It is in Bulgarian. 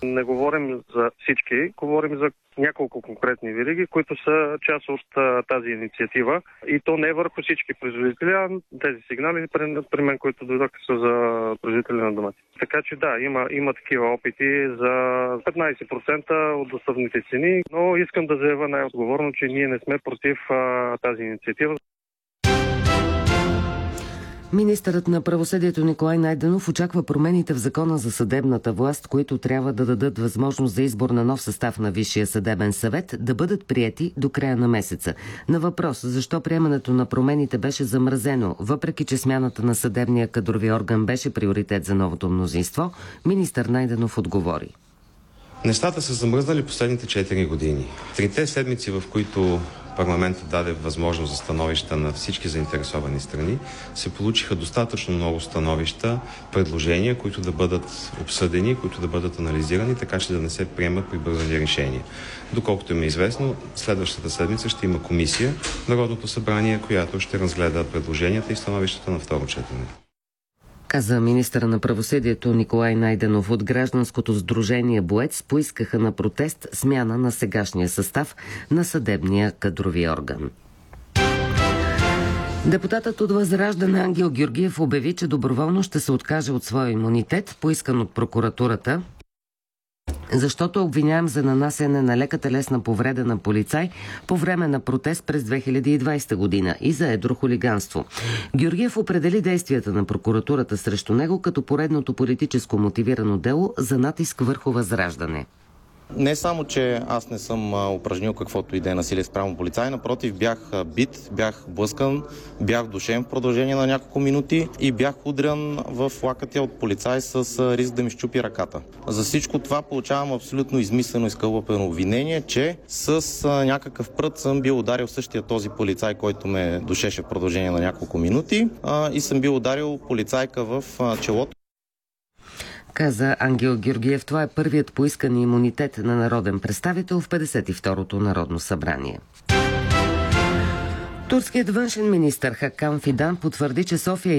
Не говорим за всички, говорим за няколко конкретни вериги, които са част от тази инициатива. И то не върху всички производители, а тези сигнали при мен, които дойдоха, са за производители на домати. Така че да, има такива опити за 15% от доставните цени, но искам да заявя най-отговорно, че ние не сме против тази инициатива. Министърът на правосъдието Николай Найденов очаква промените в Закона за съдебната власт, които трябва да дадат възможност за избор на нов състав на Висшия съдебен съвет, да бъдат приети до края на месеца. На въпрос защо приемането на промените беше замразено, въпреки че смяната на съдебния кадрови орган беше приоритет за новото мнозинство, министър Найденов отговори. Нещата са замръзнали последните 4 години. 3 седмици, в които парламентът даде възможност за становища на всички заинтересовани страни, се получиха достатъчно много становища, предложения, които да бъдат обсъдени, които да бъдат анализирани, така че да не се приемат прибързани решения. Доколкото им е известно, следващата седмица ще има комисия в Народното събрание, която ще разгледа предложенията и становищата на второ четене. Каза министъра на правосъдието Николай Найденов. От гражданското сдружение БОЕЦ поискаха на протест смяна на сегашния състав на съдебния кадрови орган. Депутатът от Възраждане Ангел Георгиев обяви, че доброволно ще се откаже от своя имунитет, поискан от прокуратурата, защото е обвиняем за нанасяне на лека телесна повреда на полицай по време на протест през 2020 година и за едро хулиганство. Георгиев определи действията на прокуратурата срещу него като поредното политическо мотивирано дело за натиск върху Възраждане. Не само, че аз не съм упражнил каквото и да е насилие спрямо полицай, напротив, бях бит, бях блъскан, бях душен в продължение на няколко минути и бях удрян в лакътя от полицай с риск да ми щупи ръката. За всичко това получавам абсолютно измислено и скълъпено обвинение, че с някакъв прът съм бил ударил същия този полицай, който ме душеше в продължение на няколко минути и съм бил ударил полицайка в челото. Каза Ангел Георгиев. Това е първият поискан имунитет на народен представител в 52-то Народно събрание. Турският външен министър Хакан Фидан потвърди, че София